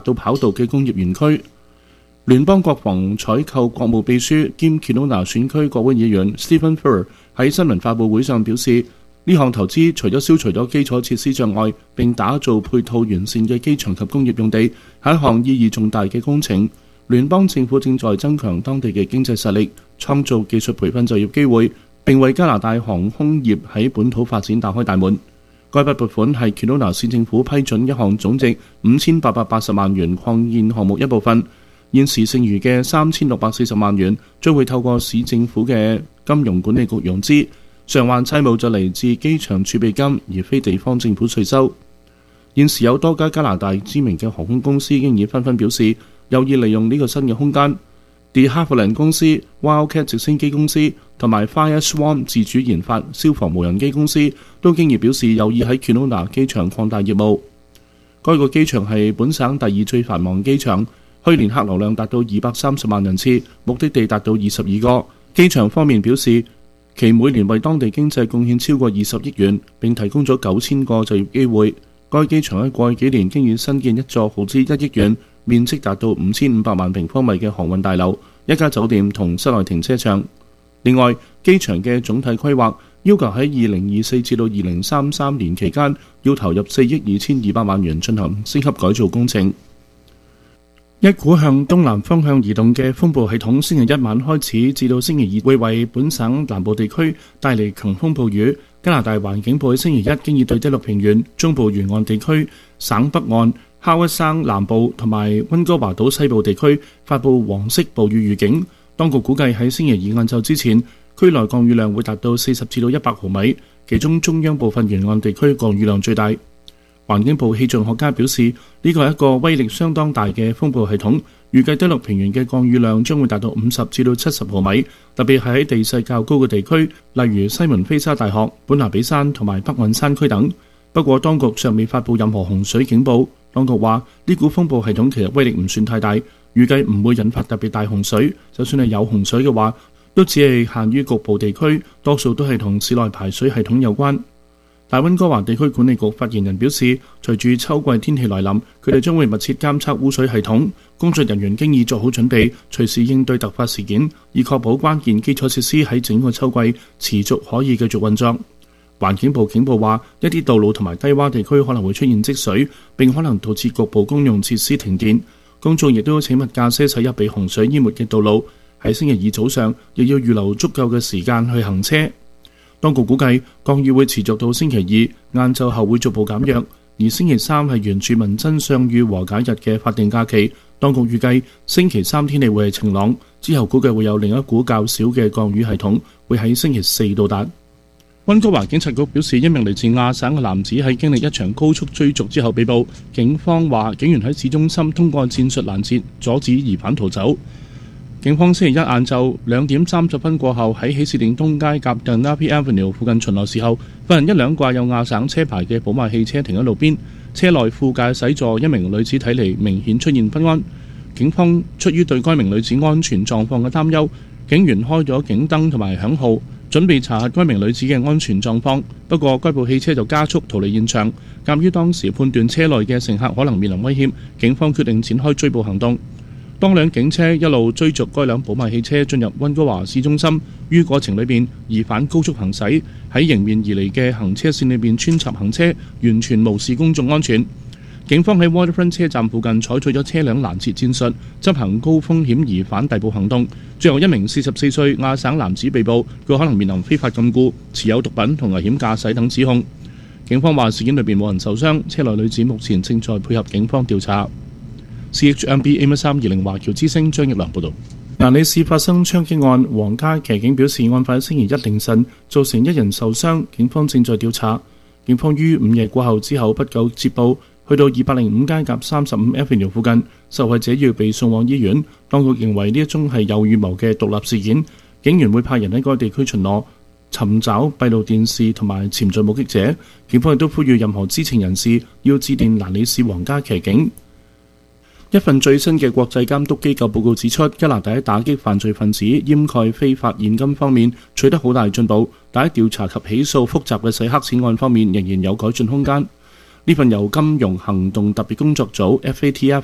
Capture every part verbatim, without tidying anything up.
到跑道嘅工業園區。聯邦國防採購國務秘書兼 Kelowna 選區國會議員 Stephen Furr 喺新聞發佈會上表示，呢項投資除咗消除咗基礎設施障礙，並打造配套完善嘅機場及工業用地，係一項意義重大嘅工程。聯邦政府正在增強當地嘅經濟實力，創造技術培訓就業機會，並為加拿大航空業喺本土發展打開大門。該筆撥款係 Kelowna 市政府批准一項總值五千八百八十萬元擴建項目一部分。現時剩餘嘅三千六百四十萬元將會透過市政府嘅金融管理局融資，償還債務就嚟自機場儲備金，而非地方政府稅收。現時有多家加拿大知名嘅航空公司已經已紛紛表示有意利用呢個新嘅空間。De Havilland 公司、Wildcat 直升機公司同埋 Fireswarm 自主研發消防無人機公司都經已表示有意喺 Kelowna 機場擴大業務。該個機場係本省第二最繁忙機場，去年客流量達到二百三十萬人次，目的地達到二十二個。機場方面表示，其每年為當地經濟貢獻超過二十億元，並提供咗九千個就業機會。該機場喺過去幾年經已新建一座耗資一億元、面積達到五千五百萬平方米嘅航運大樓、一家酒店同室內停車場。另外，機場嘅總體規劃要求喺二零二四至到二零三三年期間，要投入四億二千二百萬元進行升級改造工程。一股向東南方向移動嘅風暴系統星期一晚開始至到星期二會為本省南部地區帶嚟強風暴雨。加拿大環境部喺星期一經已對第六平原、中部沿岸地區、省北岸、哈屈省南部同埋溫哥華島西部地區發布黃色暴雨預警。當局估計喺星期二晏晝之前，區內降雨量會達到四十至到一百毫米，其中中央部分沿岸地區降雨量最大。環境部氣象學家表示，呢個係一個威力相當大嘅風暴系統，預計第六平原嘅降雨量將會達到五十至到七十毫米，特別係喺地勢較高嘅地區，例如西門菲沙大學、本拿比山同埋北岸山區等。不過，當局尚未發布任何洪水警報。當局話，呢股風暴系統其實威力唔算太大，預計唔會引發特別大洪水。就算係有洪水嘅話，都只係限於局部地區，多數都係同市內排水系統有關。大溫哥華地區管理局發言人表示，隨住秋季天氣來臨，佢哋將會密切監測污水系統，工作人員經已做好準備，隨時應對突發事件，以確保關鍵基礎設施喺整個秋季持續可以繼續運作。環境部警報話，一啲道路同埋低洼地區可能會出現積水，並可能導致局部公用設施停電。公眾亦都請勿駕駛駛入被洪水淹沒嘅道路。喺星期二早上，亦要預留足夠嘅時間去行車。當局估計降雨會持續到星期二晏晝後會逐步減弱，而星期三係原住民真相與和解日嘅法定假期。當局預計星期三天氣會係晴朗，之後估計會有另一股較少嘅降雨系統會喺星期四到達。溫哥華警察局表示，一名嚟自亞省嘅男子喺經歷一場高速追逐之後被捕。警方話，警員喺市中心通過戰術攔截，阻止疑犯逃走。警方星期一晏晝兩點三十分過後，喺喜士甸東街夾 Dunleavy Avenue 附近巡邏時候，發現一輛掛有亞省車牌嘅寶馬汽車停喺路邊，車內副駕駛座一名女子睇嚟明顯出現不安。警方出於對該名女子安全狀況嘅擔憂，警員開咗警燈同埋響號，準備查核該名女子嘅安全狀況。不過該部汽車就加速逃離現場。鑑於當時判斷車內嘅乘客可能面臨威脅，警方決定展開追捕行動。當輛警車一路追逐該輛寶馬汽車進入溫哥華市中心，於過程裏邊，疑犯高速行駛，喺迎面而嚟嘅行車線裏邊穿插行車，完全無視公眾安全。警方喺 Waterfront 車站附近採取咗車輛攔截戰術，執行高風險疑犯逮捕行動。最後一名四十四歲亞省男子被捕，佢可能面臨非法禁錮、持有毒品同危險駕駛等指控。警方話事件裏邊冇人受傷，車內女子目前正在配合警方調查。C H M B A 一三二零華僑之聲張益良報導。蘭里市發生槍擊案，皇家騎警表示案發星期一凌晨造成一人受傷，警方正在調查。警方於午夜過後之後不久接報，去到二百零五街夾三十五 Avenue 附近，受害者要被送往醫院。當局認為呢一宗係有預謀嘅獨立事件，警員會派人喺該地區巡邏，尋找閉路電視同埋潛在目擊者。警方亦都呼籲任何知情人士要致電蘭里市皇家騎警。一份最新嘅國際監督機構報告指出，加拿大喺打擊犯罪分子掩蓋非法現金方面取得好大進步，但喺調查及起訴複雜嘅洗黑錢案方面仍然有改進空間。呢份由金融行動特別工作組 F A T F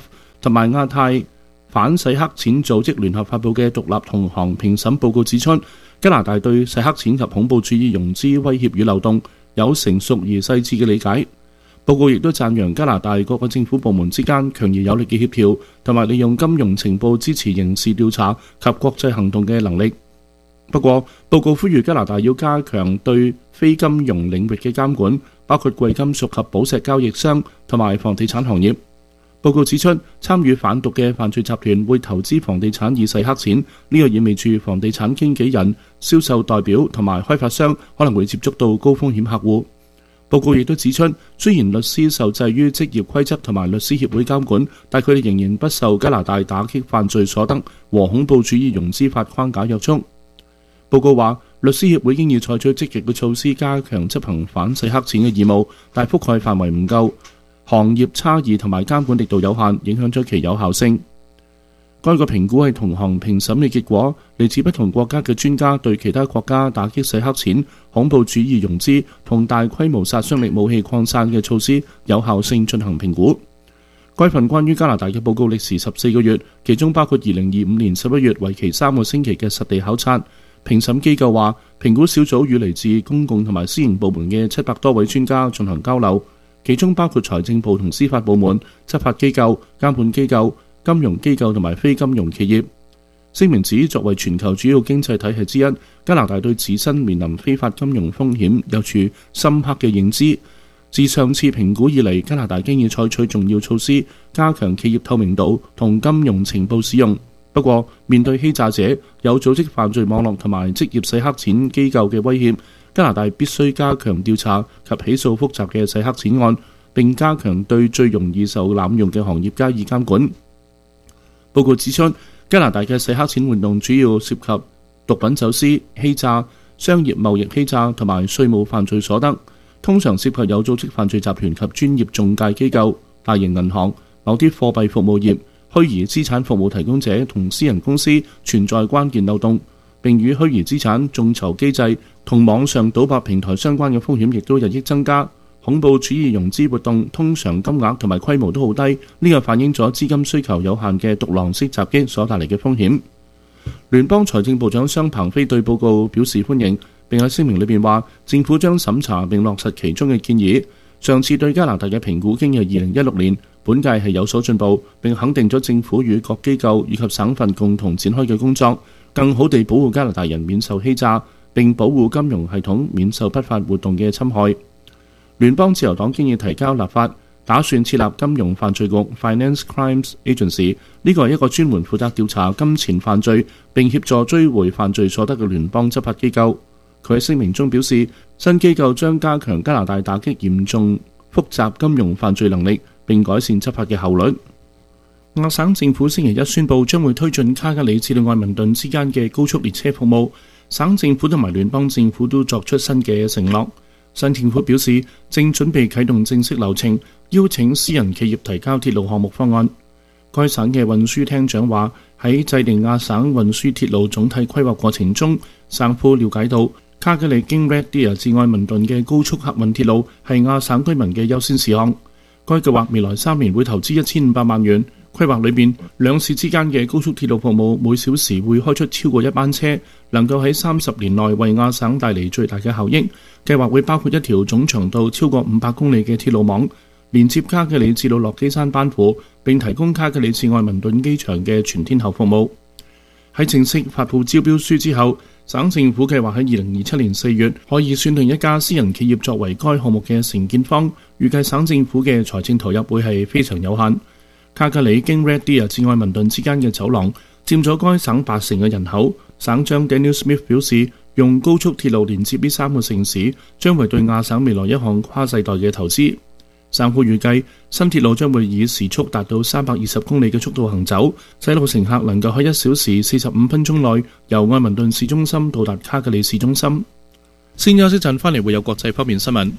同埋亞太反洗黑錢組織聯合發布嘅獨立同行評審報告指出，加拿大對洗黑錢及恐怖主義融資威脅與漏洞有成熟而細緻嘅理解。報告亦都讚揚加拿大各個政府部門之間強而有力嘅協調，同埋利用金融情報支持刑事調查及國際行動嘅能力。不過，報告呼籲加拿大要加強對非金融領域嘅監管，包括貴金屬及寶石交易商同埋房地產行業。報告指出，參與販毒嘅犯罪集團會投資房地產以洗黑錢，呢個意味住房地產經紀人、銷售代表同埋開發商可能會接觸到高風險客戶。報告亦都指出，雖然律師受制於職業規則同埋律師協會監管，但佢哋仍然不受加拿大打擊犯罪所得和恐怖主義融資法框架約束。報告話，律師協會經已採取積極嘅措施加強執行反洗黑錢嘅義務，但覆蓋範圍唔夠，行業差異同埋監管力度有限，影響咗其有效性。該個評估係同行評審嘅結果，嚟自不同國家嘅專家對其他國家打擊洗黑錢、恐怖主義融資同大規模殺傷力武器擴散嘅措施有效性進行評估。該份關於加拿大嘅報告歷時十四個月，其中包括二零二五年十一月為期三個星期嘅實地考察。評審機構話，評估小組與嚟自公共同埋私營部門嘅七百多位專家進行交流，其中包括財政部同司法部門、執法機構、監管機構、金融機構同埋非金融企業。聲明指，作為全球主要經濟體系之一，加拿大對自身面臨非法金融風險有住深刻嘅認知。自上次評估以嚟，加拿大經已採取重要措施，加強企業透明度同金融情報使用。不過，面對欺詐者、有組織犯罪網絡同埋職業洗黑錢機構嘅威脅，加拿大必須加強調查及起訴複雜嘅洗黑錢案，並加強對最容易受濫用嘅行業加以監管。報告指出，加拿大嘅洗黑錢活動主要涉及毒品走私、欺詐、商業貿易欺詐同埋稅務犯罪所得，通常涉及有組織犯罪集團及專業中介機構、大型銀行、某啲貨幣服務業、虛擬資產服務提供者同私人公司存在關鍵漏洞，並與虛擬資產眾籌機制同網上賭博平台相關嘅風險亦都日益增加。恐怖主義融資活動通常金額同埋規模都好低，呢個反映咗資金需求有限嘅獨狼式襲擊所帶嚟嘅風險。聯邦財政部長商鵬飛對報告表示歡迎，並喺聲明裏邊話，政府將審查並落實其中嘅建議。上次對加拿大嘅評估經係二零一六年，本屆係有所進步，並肯定咗政府與各機構以及省份共同展開嘅工作，更好地保護加拿大人免受欺詐，並保護金融系統免受不法活動嘅侵害。聯邦自由黨經已提交立法，打算設立金融犯罪局 （Finance Crimes Agency）， 呢個係一個專門負責調查金錢犯罪並協助追回犯罪所得嘅聯邦執法機構。佢喺聲明中表示，新機構將加強加拿大打擊嚴重複雜金融犯罪能力，並改善執法嘅效率。亞省政府星期一宣布將會推進卡加里至到愛民頓之間嘅高速列車服務，省政府同埋聯邦政府都作出新嘅承諾。新政府表示，正準備啟動正式流程，邀請私人企業提交鐵路項目方案。該省嘅運輸廳長話，喺制定亞省運輸鐵路總體規劃過程中，省府了解到卡加里經 Red Deer 至愛民頓嘅高速客運鐵路係亞省居民嘅優先事項。該計劃未來三年會投資一千五百萬元。規劃裏邊，兩市之間嘅高速鐵路服務每小時會開出超過一班車，能夠喺三十年內為亞省帶嚟最大嘅效益。計劃會包括一條總長度超過五百公里嘅鐵路網，連接卡加里至到落基山班夫，並提供卡加里至愛民頓機場嘅全天候服務。喺正式發布招標書之後，省政府計劃喺二零二七年四月可以選定一家私人企業作為該項目嘅承建方。預計省政府嘅財政投入會係非常有限。卡加里經 Red Deer 至愛民頓之間嘅走廊佔咗該省八成嘅人口。省長 Daniel Smith 表示，用高速鐵路連接呢三個城市，將會對亞省未來一項跨世代嘅投資。省府預計新鐵路將會以時速達到三百二十公里嘅速度行走，使到乘客能夠喺一小時四十五分鐘內由愛民頓市中心到達卡加里市中心。先休息陣，翻嚟會有國際方面新聞。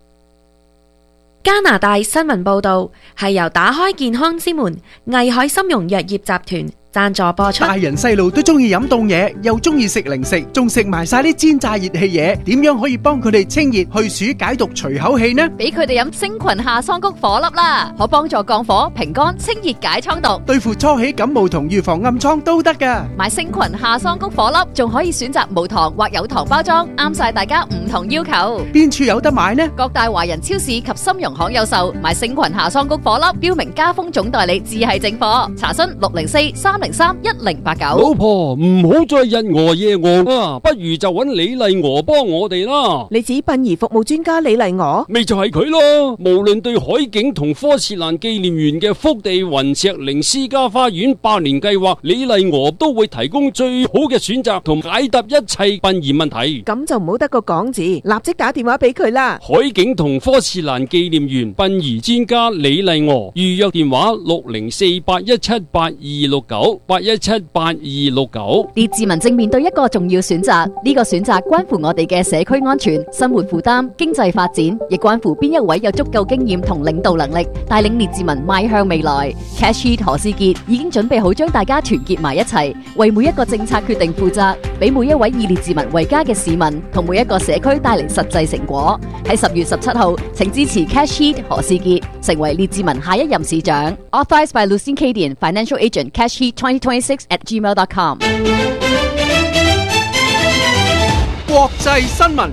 加拿大新聞報導係由打開健康之門、藝海參茸藥業集團贊助播出。 大人細路都中意飲凍嘢，又中意食零食，仲食埋晒啲煎炸熱氣嘢，點樣可以幫佢哋清熱去暑解毒除口氣呢？ 俾佢哋飲星群夏桑菊顆粒啦，可幫助降火、平肝、清熱解瘡毒， 對付初起感冒同預防暗瘡都得噶。 買星群夏桑菊顆粒，仲可以選擇無糖或有糖包裝，啱晒大家唔同要求。 邊處有得買呢？ 各大華人超市及參融行有售。買星群夏桑菊顆粒，標明家風總代理，只係正貨。查詢六零四三零三一零八九。 老婆唔好再日餓夜餓啊，不如就揾李麗娥幫我哋啦。 你指殯儀服務專家李麗娥？ 咪就係佢咯。無論對海景同科切蘭紀念園嘅福地雲石靈私家花園百年計劃，李麗娥都會提供最好嘅選擇同解答一切殯儀問題。 咁就唔好得個講字，立即打電話俾佢啦。 海景同科切蘭紀念園殯儀專家李麗娥，預約電話六零四八一七八二六九八一七八二六九。 列治文正面對一個重要選擇，呢個選擇關乎我哋嘅社區安全、生活負擔、經濟發展，亦關乎邊一位有足夠經驗同領導能力，帶領列治文邁向未來。Cash Heat 何思傑已經準備好將大家團結埋一齊，為每一個政策決定負責，俾每一位以列治文為家嘅市民同每一個社區帶嚟實際成果。喺十月十七號，請支持 Cash Heat 何思傑成為列治文下一任市長。Authorized by Lucien Cadian, Financial Agent, Cash Heat twenty twenty-six at gmail dot com。 國際新聞。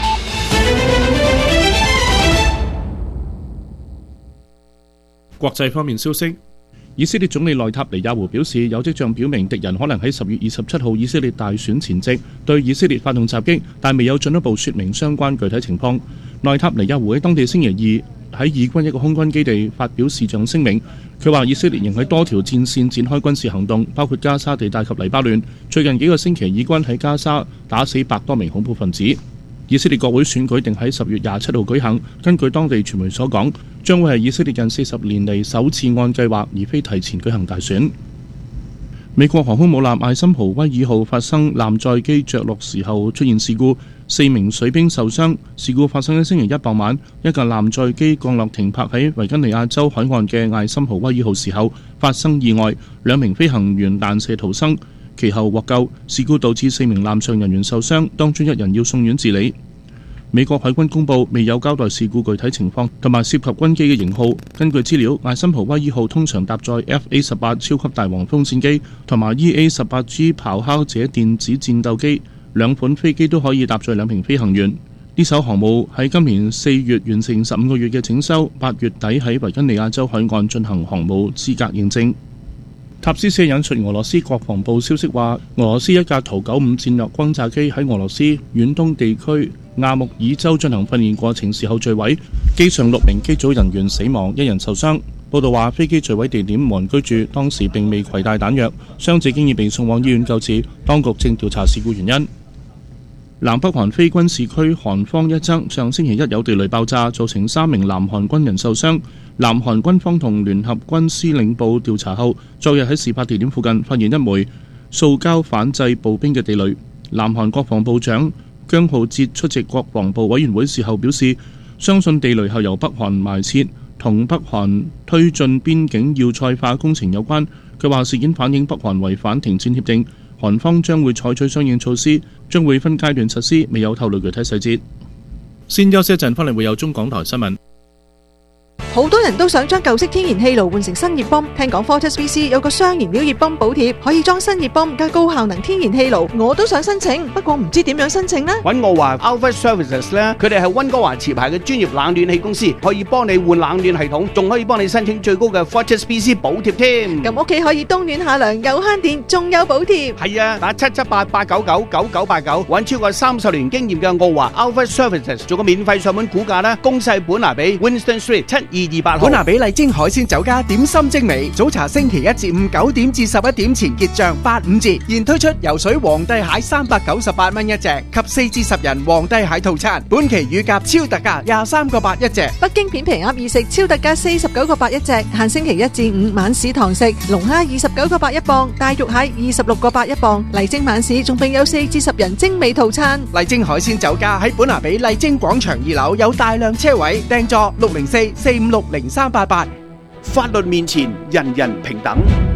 國際方面消息，以色列總理內塔尼亞胡表示，有跡象表明敵人可能喺十月二十七號以色列大選前夕對以色列發動襲擊，但未有進一步說明相關具體情況。內塔尼亞胡喺當地星期二喺以軍一個空軍基地發表視像聲明，佢話以色列仍喺多條戰線展開軍事行動，包括加沙地帶及黎巴嫩。最近幾個星期，以軍喺加沙打死百多名恐怖分子。以色列國會選舉定喺十月廿七號舉行，根據當地傳媒所講，將會係以色列近四十年嚟首次按計劃而非提前舉行大選。美國航空母艦艾森豪威爾號發生艦載機着陸時候出現事故，四名水兵受傷。事故發生喺星期一傍晚，一架艦載機降落停泊喺維吉尼亞州海岸嘅艾森豪威爾號時候發生意外，兩名飛行員彈射逃生，其後獲救。事故導致四名艦上人員受傷，當中一人要送院治理。美國海軍公佈未有交代事故具體情況同埋涉及軍機嘅型號。根據資料，艾森豪威爾號通常搭載 F A 十八超級大黃蜂戰機同埋 E A 十八 G 咆哮者電子戰鬥機，兩款飛機都可以搭載兩名飛行員。呢艘航母喺今年四月完成十五個月嘅整修，八月底喺維吉尼亞州海岸進行航母資格認證。塔斯社引述俄羅斯國防部消息話，俄羅斯一架圖九五戰略轟炸機喺俄羅斯遠東地區亞穆爾州進行訓練過程時候墜毀，機上六名機組人員死亡，一人受傷。報道話，飛機墜毀地點無人居住，當時並未攜帶彈藥，傷者經已被送往醫院救治，當局正調查事故原因。南北韓非軍事區韓方一側上星期一有地雷爆炸，造成三名南韓軍人受傷。南韓軍方同聯合軍司令部調查後，昨日喺事發地點附近發現一枚塑膠反制步兵嘅地雷。南韓國防部長姜浩哲出席國防部委員會時候表示，相信地雷係由北韓埋設，同北韓推進邊境要塞化工程有關。佢話事件反映北韓違反停戰協定，韓方將會採取相應措施，將會分階段實施，未有透露具體細節。先休息一陣，翻嚟會有中港台新聞。 好多人都想將舊式天然氣爐換成新熱泵，聽講 Fortis V C 有個雙燃料熱泵補貼，可以裝新熱泵加高效能天然氣爐，我都想申請，不過唔知點樣申請呢？ 揾我話 Alpha Services 咧，佢哋係溫哥華持牌嘅專業冷暖氣公司，可以幫你換冷暖系統，仲可以幫你申請最高嘅 Fortis V C 補貼添。 咁屋企可以冬暖夏涼，有慳電，仲有補貼。 係啊，打七七八八九九九九八九，揾超過三十年經驗嘅我話 Alpha Services 做個免費上門估價啦，公細本拿比 Winston Street 七二二八號。本拿比麗晶海鮮酒家點心精美，早茶星期一至五九點至十一點前結賬八五折，現推出游水皇帝蟹三百九十八蚊一隻及四至十人皇帝蟹套餐，本期乳鴿超特價廿三個八一隻， 北京片皮鴨二食超特價四十九個八一隻，限星期一至五晚市堂食，龍蝦二十九個八一磅，大肉蟹二十六個八一磅，麗晶晚市仲並有四至十人精美套餐。 麗晶海鮮酒家喺本拿比麗晶廣場二樓有大量車位，訂座六零四四五六零三八八。法律面前人人平等。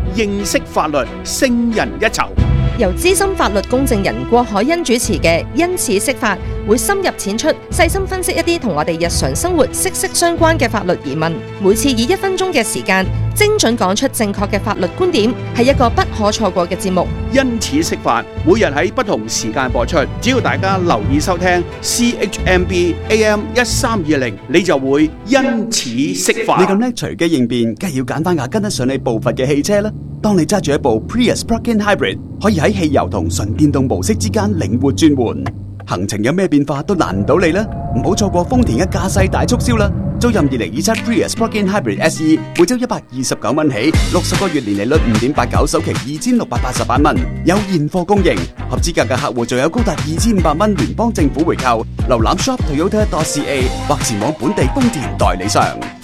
認識法律，勝人一籌。 由資深法律公證人郭海欣主持嘅《因此釋法》，會深入淺出，細心分析一啲同我哋日常生活息息相關嘅法律疑問。每次以一分鐘嘅時間，精準講出正確嘅法律觀點，係一個不可錯過嘅節目。 因此釋法，每日喺不同時間播出，只要大家留意收聽 C H M B A M 一三二零，你就會因此釋法。 你咁叻隨機應變，梗係要揀翻架跟得上你步伐嘅汽車啦。當你揸住一部 Prius Plug-in Hybrid， 可以喺汽油同純電動模式之間靈活轉換，行程有咩變化都難唔到你啦！唔好錯過豐田嘅駕駛大促銷啦！租任二零二七 Prius Plug-in Hybrid S E， 每周一百二十九蚊起，六十個月年利率五點八九，首期二千六百八十八蚊，有現貨供應。合資格嘅客戶仲有高達二千五百蚊聯邦政府回購。瀏覽 shop toyota dot c a 或前往本地豐田代理商。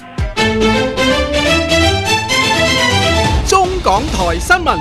中港台新聞。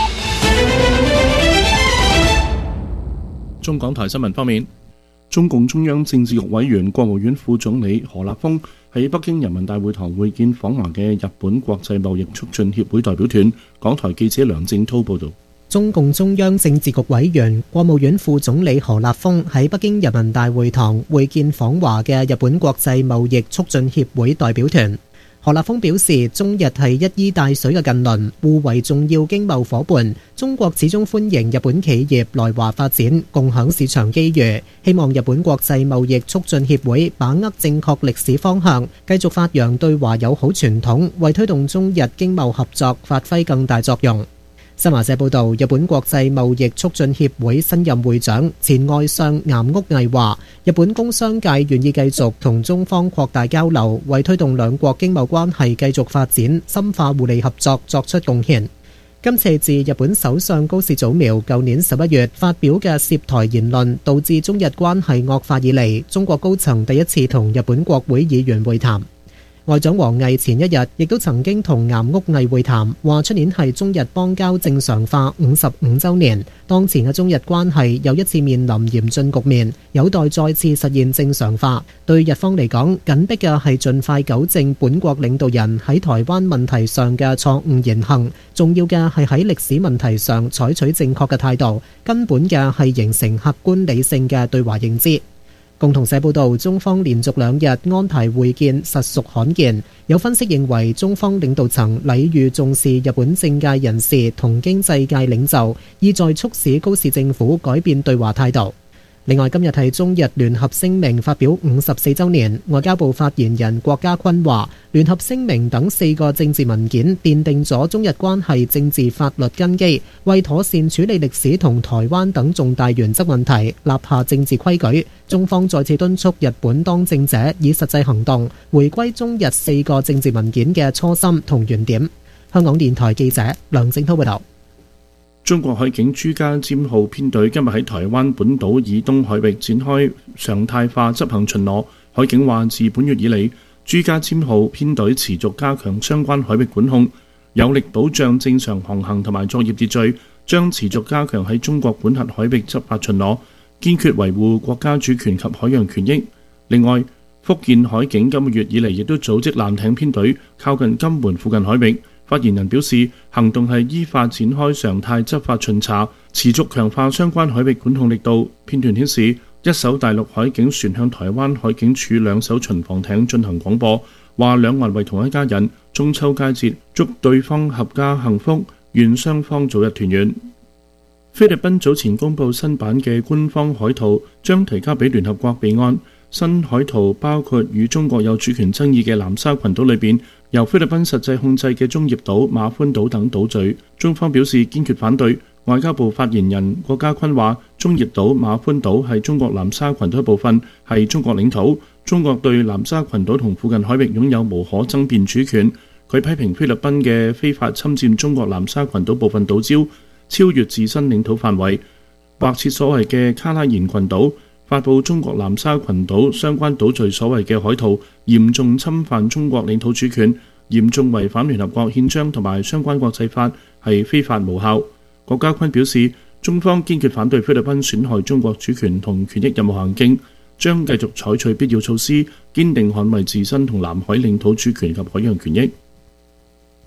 中港台新聞方面，中共中央政治局委員、國務院副總理何立峰喺北京人民大會堂會見訪華嘅日本國際貿易促進協會代表團。港台記者梁正濤報道。 中共中央政治局委員、國務院副總理何立峰喺北京人民大會堂會見訪華嘅日本國際貿易促進協會代表團。何立峰表示，中日係一衣帶水嘅近鄰，互為重要經貿夥伴。中國始終歡迎日本企業來華發展，共享市場機遇。希望日本國際貿易促進協會把握正確歷史方向，繼續發揚對華友好傳統，為推動中日經貿合作發揮更大作用。新華社報道，日本國際貿易促進協會新任會長前外相岩屋毅話，日本工商界願意繼續同中方擴大交流，為推動兩國經貿關係繼續發展、深化互利合作作出貢獻。今次自日本首相高市早苗舊年十一月發表嘅涉台言論，導致中日關係惡化以嚟，中國高層第一次同日本國會議員會談。外長王毅前一日亦都曾經同岩屋毅會談，話出年係中日邦交正常化五十五週年，當前嘅中日關係又一次面臨嚴峻局面，有待再次實現正常化。對日方嚟講，緊迫嘅係盡快糾正本國領導人喺台灣問題上嘅錯誤言行，重要嘅係喺歷史問題上採取正確嘅態度，根本嘅係形成客觀理性嘅對華認知。共同社報道，中方連續兩日安排會見實屬罕見。有分析認為，中方領導層禮遇重視日本政界人士同經濟界領袖，意在促使高市政府改變對華態度。另外，今日係中日聯合聲明發表五十四週年，外交部發言人郭家坤話，聯合聲明等四個政治文件奠定咗中日關係政治法律根基，為妥善處理歷史同台灣等重大原則問題立下政治規矩。中方再次敦促日本當政者以實際行動回歸中日四個政治文件嘅初心同原點。香港電台記者梁正濤報道。 中國海警朱家尖號編隊今日喺台灣本島以東海域展開常態化執行巡邏。海警話，自本月以嚟，朱家尖號編隊持續加強相關海域管控，有力保障正常航行同埋作業秩序，將持續加強喺中國管轄海域執法巡邏，堅決維護國家主權及海洋權益。另外，福建海警今個月以嚟亦都組織艦艇編隊靠近金門附近海域。發言人表示，行動係依法展開常態執法巡查，持續強化相關海域管控力度。片段顯示，一艘大陸海警船向台灣海警署兩艘巡防艇進行廣播，話兩岸為同一家人，中秋佳節祝對方合家幸福，願雙方早日團圓。菲律賓早前公布新版嘅官方海圖，將提交俾聯合國備案。新海圖包括與中國有主權爭議嘅南沙群島裏邊由菲律賓實際控制嘅中業島、馬歡島等島嶼。中方表示堅決反對。外交部發言人郭家坤話，中業島、馬歡島係中國南沙群島一部分，係中國領土。中國對南沙群島同附近海域擁有無可爭辯主權。佢批評菲律賓嘅非法侵佔中國南沙群島部分島礁，超越自身領土範圍，劃設所謂嘅卡拉延群島，發布中國南沙群島相關島嶼所謂嘅海圖，嚴重侵犯中國領土主權，嚴重違反聯合國憲章同埋相關國際法，係非法無效。郭家坤表示，中方堅決反對菲律賓損害中國主權同權益任何行徑，將繼續採取必要措施，堅定捍衛自身同南海領土主權及海洋權益。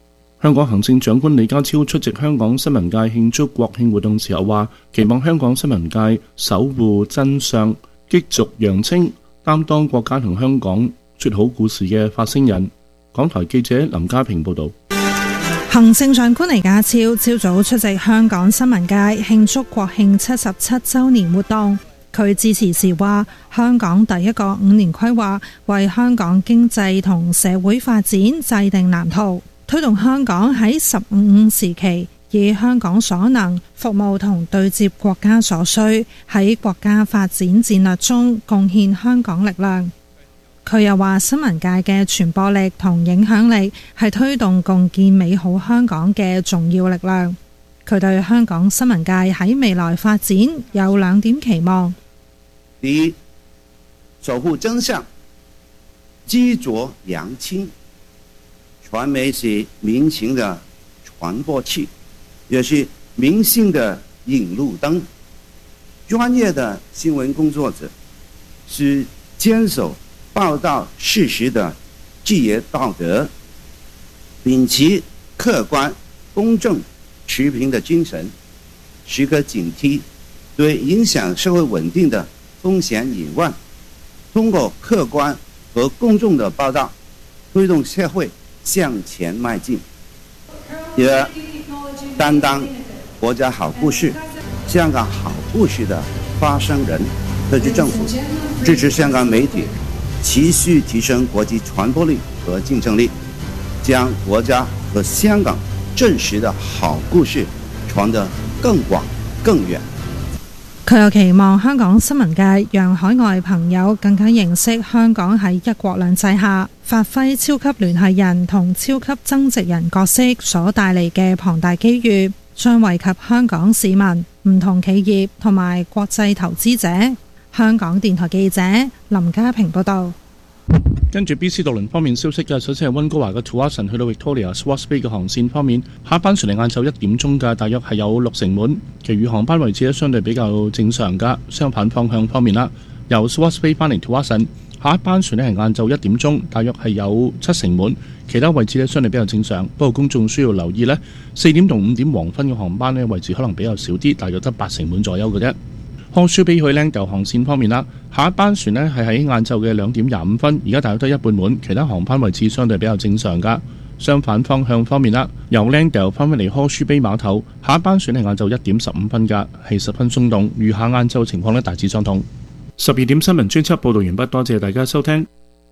香港行政長官李家超出席香港新聞界慶祝國慶活動時候話，期望香港新聞界守護真相，激濁揚清，擔當國家同香港說好故事嘅發聲人。港台記者林家平報導。 行政長官李家超朝早出席香港新聞界慶祝國慶七十七週年活動。佢致辭時話，香港第一個五年規劃為香港經濟同社會發展制定藍圖，推動香港喺十五五時期以香港所能服務同對接國家所需，喺國家發展戰略中貢獻香港力量。佢又話，新聞界嘅傳播力同影響力係推動共建美好香港嘅重要力量。佢對香港新聞界喺未來發展有兩點期望。 第一，守護真相，激濁揚清。傳媒是民情的傳播器，也是民心的引路燈。專業的新聞工作者是堅守報道事實的職業道德，秉持客觀、公正、持平的精神，時刻警惕對影響社會穩定的風險隱患，通過客觀和公眾的報道，推動社會向前邁進。第二，擔當國家好故事、香港好故事的發聲人。特區政府支持香港媒體持續提升國際傳播力和競爭力，將國家和香港真實的好故事傳得更廣更遠。 佢又期望香港新聞界讓海外朋友更加認識香港喺一國兩制下發揮超級聯繫人同超級增值人角色所帶嚟嘅龐大機遇，將惠及香港市民、唔同企業同埋國際投資者。香港電台記者林家平報道。 跟住 B C 渡輪方面消息嘅，首先係溫哥華嘅 Tsawwassen 去到 Victoria Swartz Bay 嘅航線方面，下一班船嚟晏晝一點鐘嘅，大約係有六成滿，其餘航班位置咧相對比較正常㗎。相反方向方面啦，由 Swartz Bay 翻嚟 Tsawwassen，下一班船咧係晏晝一點鐘，大約係有七成滿，其他位置咧相對比較正常。不過公眾需要留意呢，四點同五點黃昏嘅航班呢位置可能比較少啲，大約得八成滿左右嘅啫。Horseshoe Bay 去 Langdale 航線方面啦，下一班船呢係喺晏晝嘅兩點廿五分，而家大約得一半滿，其他航班位置相對比較正常㗎。相反方向方面啦，由 Langdale 翻返嚟 Horseshoe Bay 碼頭，下一班船係晏晝一點十五分㗎，係十分鬆動，餘下晏晝情況呢大致相同。十二點新聞專輯報導完畢，多謝大家收聽。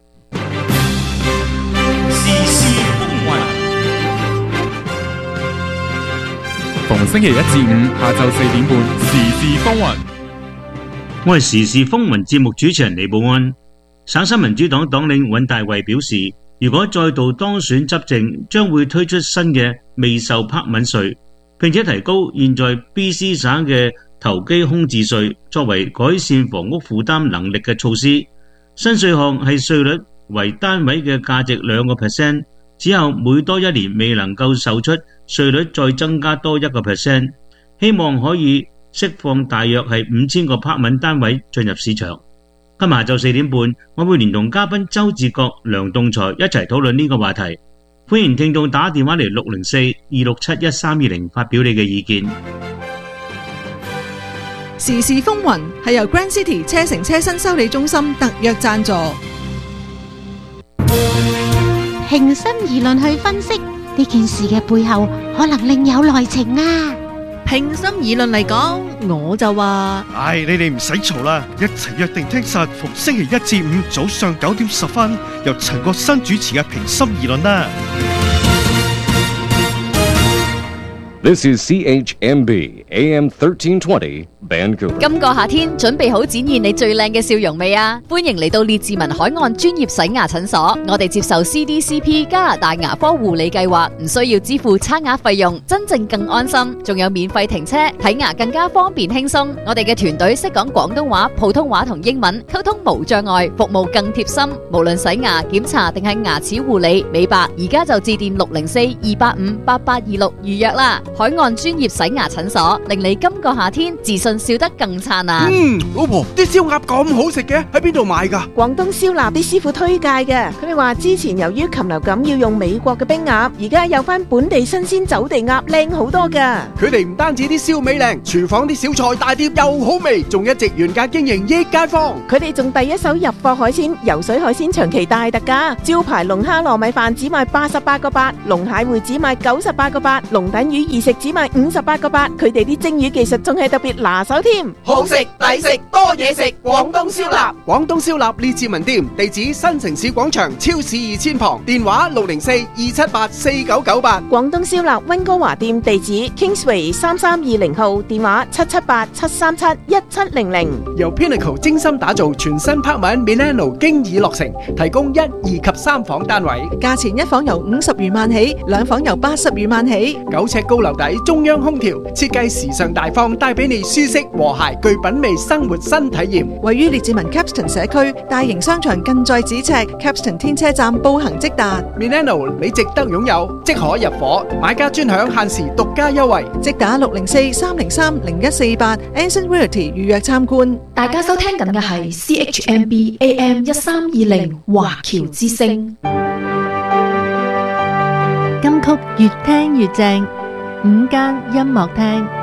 時事風雲，逢星期一至五下晝四點半，時事風雲。 我係時事風雲節目主持人李寶安。省新民主黨黨領尹大衛表示，如果再度當選執政，將會推出新嘅未受拍敏稅，並且提高現在 B C 省嘅投機空置稅，作為改善房屋負擔能力嘅措施。新稅項係稅率為單位嘅價值兩個 percent， 只有每多一年未能夠售出，稅率再增加多一個 percent， 希望可以釋放大約係五千個拍敏單位進入市場。今日下晝四點半，我會連同嘉賓周志國、梁棟才一齊討論呢個話題。歡迎聽眾打電話嚟六零四二六七一三二零發表你嘅意見。 時事風雲係由 Grand City 車城車身修理中心特約贊助。 平心而論去分析呢件事嘅背後，可能另有內情啊！ 平心而論嚟講，我就話： 唉，你哋唔使嘈啦，一齊約定聽實逢星期一至五早上九點十分，由陳國新主持嘅平心而論啦。 This is C H M B A M thirteen twenty Vancouver。 今個夏天準備好展現你最靚嘅笑容未啊？歡迎嚟到列治文海岸專業洗牙診所，我哋接受 C D C P 加拿大牙科護理計劃，唔需要支付差額費用，真正更安心，仲有免費停車，睇牙更加方便輕鬆。我哋嘅團隊識講廣東話、普通話同英文，溝通無障礙，服務更貼心。無論洗牙、檢查定係牙齒護理、美白，而家就致電六零四二八五八八二六預約啦。 海岸專業洗牙診所，令你今個夏天自信笑得更燦爛。 嗯，老婆，啲燒鴨咁好食嘅，喺邊度買㗎？ 廣東燒臘啲師傅推介嘅，佢哋話之前由於禽流感要用美國嘅冰鴨，而家有翻本地新鮮走地鴨，靚好多㗎。 佢哋唔單止啲燒味靚，廚房啲小菜大碟又好味，仲一直原價經營益街坊。 佢哋仲第一手入貨海鮮，游水海鮮長期大特價，招牌龍蝦糯米飯只賣八十八個八，龍蟹會只賣九十八個八，龍躉魚二食只賣五十八個八。佢哋啲蒸魚技術仲係特別拿手添， 好食抵食多嘢食，廣東燒臘。廣東燒臘列治文店，地址新城市廣場超市二千旁，電話六零四二七八四九九八。 廣東燒臘溫哥華店地址 Kingsway 三三二零號，電話七七八七三七一七零零。 由 Pinnacle 精心打造全新拍文 Milano 經已落成，提供一、二及三房單位， 價錢一房由五十餘萬起，兩房由八十餘萬起。 九尺高樓底中央空調，設計時尚大方，帶俾你舒適和諧具品味生活新體驗。 位於列治文 Capston 社區，大型商場近在咫尺 ，Capston 天車站步行即達。 Milano 你值得擁有，即可入伙，買家專享限時獨家優惠， 即打六零四三零三零一四八 Anson Realty 預約參觀。 大家收聽緊嘅係 C H M B A M 一三二零華僑之聲， 金曲越聽越正，午間音樂廳。